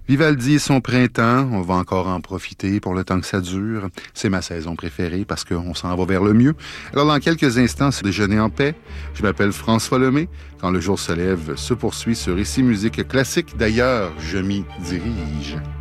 Vivaldi et son printemps, on va encore en profiter pour le temps que ça dure. C'est ma saison préférée parce qu'on s'en va vers le mieux. Alors dans quelques instants, c'est Déjeuner en paix. Je m'appelle François Lemay. Quand le jour se lève, se poursuit ce récit musique classique. D'ailleurs, je m'y dirige.